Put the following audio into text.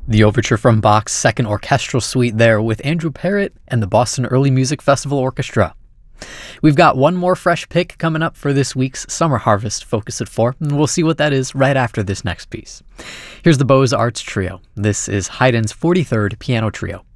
The overture from Bach's Second Orchestral Suite there with Andrew Parrott and the Boston Early Music Festival Orchestra. We've got one more fresh pick coming up for this week's Summer Harvest Focus at 4, and we'll see what that is right after this next piece. Here's the Beaux Arts Trio. This is Haydn's 43rd Piano Trio.